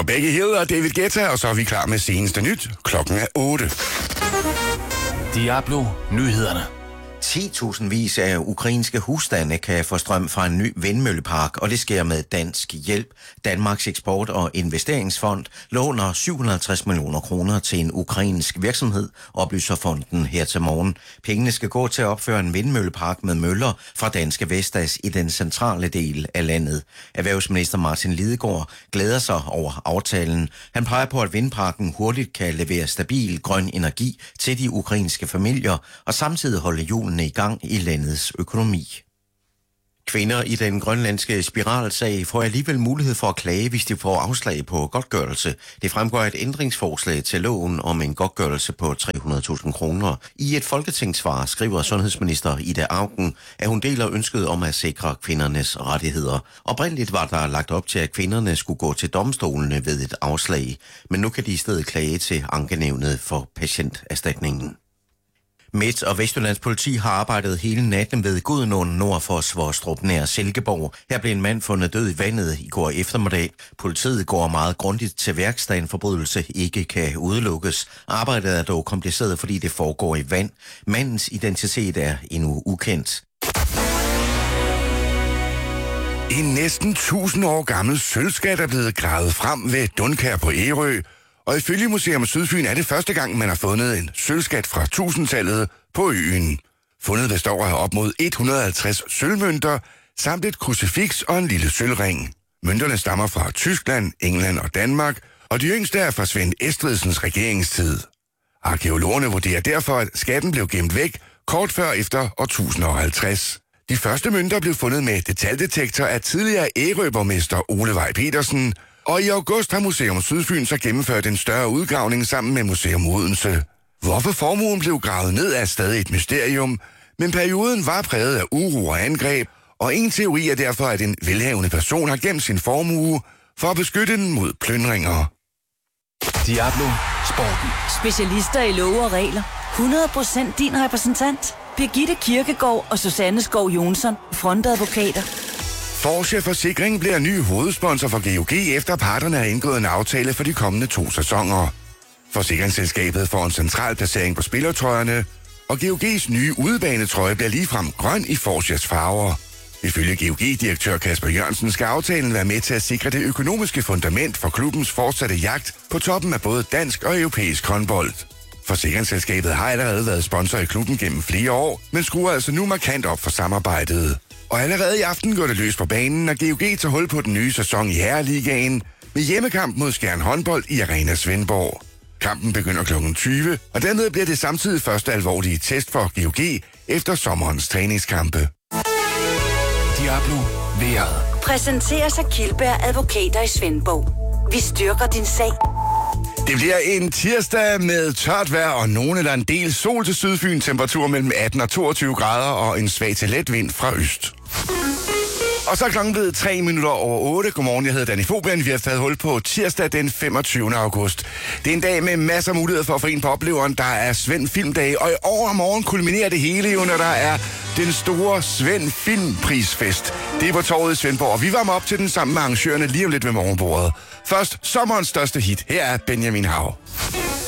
var Becky Hill og David Guetta, og så er vi klar med seneste nyt. Klokken er 8. Diablo Nyhederne. 10.000 vis af ukrainske husstande kan få strøm fra en ny vindmøllepark, og det sker med dansk hjælp. Danmarks Eksport- og Investeringsfond låner 750 millioner kroner til en ukrainsk virksomhed, oplyser fonden her til morgen. Pengene skal gå til at opføre en vindmøllepark med møller fra Danske Vestas i den centrale del af landet. Erhvervsminister Martin Lidegaard glæder sig over aftalen. Han peger på, at vindparken hurtigt kan levere stabil grøn energi til de ukrainske familier og samtidig holde hjulene i gang i landets økonomi. Kvinder i den grønlandske spiralsag får alligevel mulighed for at klage, hvis de får afslag på godtgørelse. Det fremgår et ændringsforslag til loven om en godtgørelse på 300.000 kroner. I et folketingssvar skriver sundhedsminister Ida Auken, at hun deler ønsket om at sikre kvindernes rettigheder. Oprindeligt var der lagt op til, at kvinderne skulle gå til domstolene ved et afslag, men nu kan de i stedet klage til Ankenævnet for Patienterstatningen. Midt- og Vestjyllands politi har arbejdet hele natten ved Gudenåen nord for Svostrup nær Silkeborg. Her blev en mand fundet død i vandet i går eftermiddag. Politiet går meget grundigt til værks, da en forbrydelse ikke kan udelukkes. Arbejdet er dog kompliceret, fordi det foregår i vand. Mandens identitet er endnu ukendt. En næsten 1000 år gammel sølvskat er blevet gravet frem ved Dunkær på Ærø, og ifølge Museum Sydfyn er det første gang, man har fundet en sølvskat fra 1000-tallet på øen. Fundet består af op mod 150 sølvmønter, samt et krucifiks og en lille sølvring. Mønterne stammer fra Tyskland, England og Danmark, og de yngste er fra Svend Estridsens regeringstid. Arkæologerne vurderer derfor, at skatten blev gemt væk kort før efter år 1050. De første mønter blev fundet med detaljedetektor af tidligere Ærøborgmester Ole Vej Petersen, og i august har Museum Sydfyn så gennemført en større udgravning sammen med Museum Odense. Hvorfor formuen blev gravet ned er stadig et mysterium, men perioden var præget af uro og angreb, og en teori er derfor, at en velhavende person har gemt sin formue for at beskytte den mod plyndringer. Diablo Sporten. Specialister i love og regler. 100% din repræsentant. Birgitte Kirkegaard og Susanne Skov Jonsson, frontadvokater. Porsche Forsikring bliver ny hovedsponsor for GOG, efter parterne har indgået en aftale for de kommende 2 sæsoner. Forsikringsselskabet får en central placering på spillertrøjerne, og GOG's nye udebanetrøje bliver ligefrem grøn i Porsches farver. Ifølge GOG-direktør Kasper Jørgensen skal aftalen være med til at sikre det økonomiske fundament for klubbens fortsatte jagt på toppen af både dansk og europæisk håndbold. Forsikringsselskabet har allerede været sponsor i klubben gennem flere år, men skruer altså nu markant op for samarbejdet. Og allerede i aften går det løs på banen, når GOG tager hul på den nye sæson i Herreligaen med hjemmekamp mod Skjern Håndbold i Arena Svendborg. Kampen begynder kl. 20, og dermed bliver det samtidig første alvorlige test for GOG efter sommerens træningskampe. Diablo Vejret. Præsenteres af Kildberg Advokater i Svendborg. Vi styrker din sag. Det bliver en tirsdag med tørt vejr og nogen eller en del sol til Sydfyn. Temperatur mellem 18 og 22 grader og en svag til let vind fra øst. Og så er klokken blevet 3 minutter over 8. Godmorgen, jeg hedder Danny Fobian. Vi har taget hul på tirsdag den 25. august. Det er en dag med masser af muligheder for at få en på opleveren. Der er Svend Filmdag, og i overmorgen kulminerer det hele jo, når der er den store Svend Filmprisfest. Det er på torvet i Svendborg, og vi varmer op til den sammen med arrangørerne lige om lidt ved morgenbordet. Først sommerens største hit. Her er Benjamin Hav.